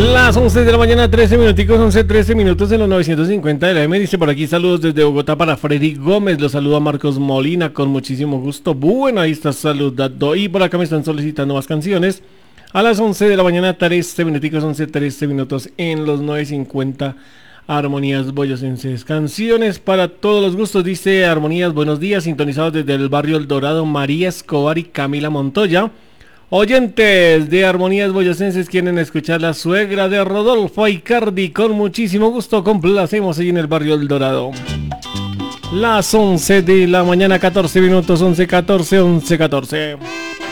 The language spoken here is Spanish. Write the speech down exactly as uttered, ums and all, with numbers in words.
Las once de la mañana, trece minuticos, once, trece minutos en los novecientos cincuenta de la M. Dice por aquí saludos desde Bogotá para Freddy Gómez. Los saludo a Marcos Molina con muchísimo gusto. Bueno, ahí está saludando. Y por acá me están solicitando más canciones. A las once de la mañana, trece minuticos, once, trece minutos en los novecientos cincuenta. Armonías boyacenses. Canciones para todos los gustos, dice Armonías. Buenos días, sintonizados desde el barrio El Dorado, María Escobar y Camila Montoya. Oyentes de Armonías Boyacenses quieren escuchar La Suegra de Rodolfo Aicardi. Con muchísimo gusto complacemos ahí en el barrio El Dorado. Las once de la mañana, catorce minutos, once, catorce, once, catorce.